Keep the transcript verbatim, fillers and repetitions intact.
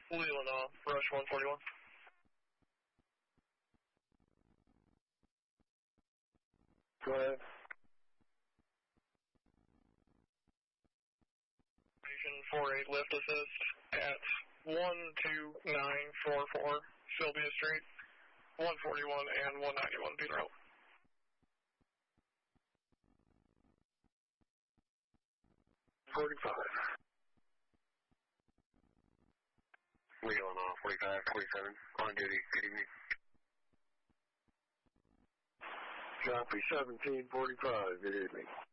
Leland off, Rush one forty-one. Go ahead. Station four eight lift assist at one two nine four four Sylvia Street, one forty-one and one ninety-one Peter. forty-five. Leland off, forty-five, forty-seven, on duty, good evening. Copy, seventeen forty-five, good evening.